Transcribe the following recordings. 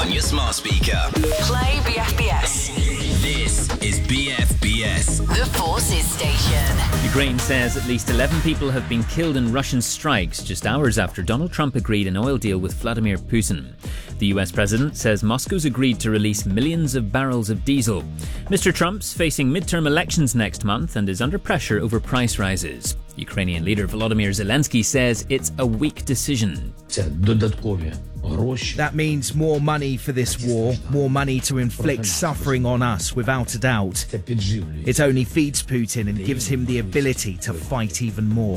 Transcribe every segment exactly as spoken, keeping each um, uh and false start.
on your smart speaker. Play B F B S. This is B F B S. The Forces Station. Ukraine says at least eleven people have been killed in Russian strikes just hours after Donald Trump agreed an oil deal with Vladimir Putin. The U S president says Moscow's agreed to release millions of barrels of diesel. Mister Trump's facing midterm elections next month and is under pressure over price rises. Ukrainian leader Volodymyr Zelensky says it's a weak decision. That means more money for this war, more money to inflict suffering on us, without a doubt. It only feeds Putin and gives him the ability to fight even more.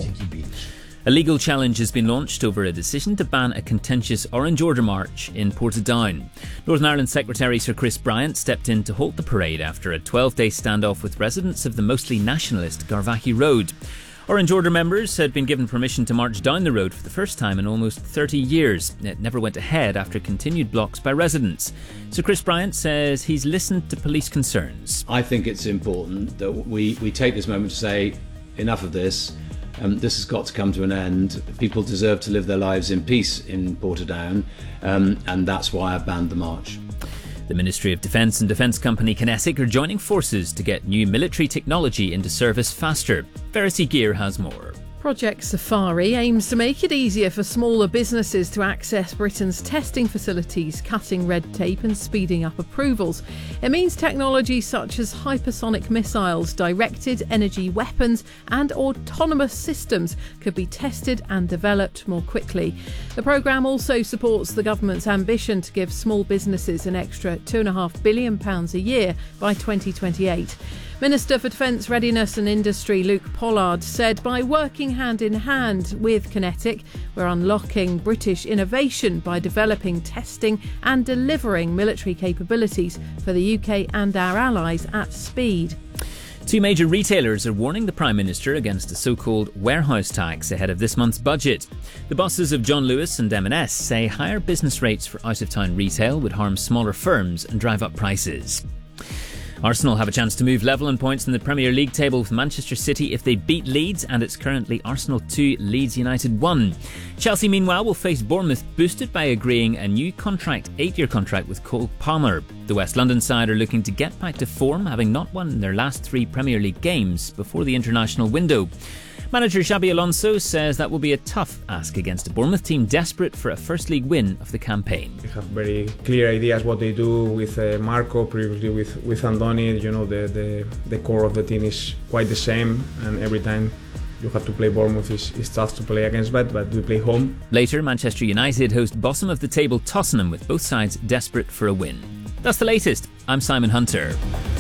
A legal challenge has been launched over a decision to ban a contentious Orange Order march in Portadown. Northern Ireland Secretary Sir Chris Bryant stepped in to halt the parade after a twelve-day standoff with residents of the mostly nationalist Garvaghy Road. Orange Order members had been given permission to march down the road for the first time in almost thirty years. It never went ahead after continued blocks by residents. Sir Chris Bryant says he's listened to police concerns. I think it's important that we, we take this moment to say, enough of this. Um, this has got to come to an end. People deserve to live their lives in peace in Portadown, um, and that's why I banned the march. The Ministry of Defence and defence company Kinetic are joining forces to get new military technology into service faster. Verity Gear has more. Project Safari aims to make it easier for smaller businesses to access Britain's testing facilities, cutting red tape and speeding up approvals. It means technology such as hypersonic missiles, directed energy weapons and autonomous systems could be tested and developed more quickly. The programme also supports the government's ambition to give small businesses an extra two point five billion pounds a year by twenty twenty-eight. Minister for Defence Readiness and Industry Luke Pollard said by working hand in hand with Kinetic, we're unlocking British innovation by developing, testing and delivering military capabilities for the U K and our allies at speed. Two major retailers are warning the Prime Minister against a so-called warehouse tax ahead of this month's budget. The bosses of John Lewis and M and S say higher business rates for out-of-town retail would harm smaller firms and drive up prices. Arsenal have a chance to move level in points in the Premier League table with Manchester City if they beat Leeds, and it's currently Arsenal two, Leeds United one. Chelsea, meanwhile, will face Bournemouth, boosted by agreeing a new contract, eight-year contract with Cole Palmer. The West London side are looking to get back to form, having not won their last three Premier League games before the international window. Manager Xabi Alonso says that will be a tough ask against a Bournemouth team desperate for a first league win of the campaign. They have very clear ideas what they do with uh, Marco, previously with, with Andoni. You know, the, the, the core of the team is quite the same, and every time you have to play Bournemouth, it's, it's tough to play against that, but we play home. Later, Manchester United host bottom of the table Tottenham, with both sides desperate for a win. That's the latest. I'm Simon Hunter.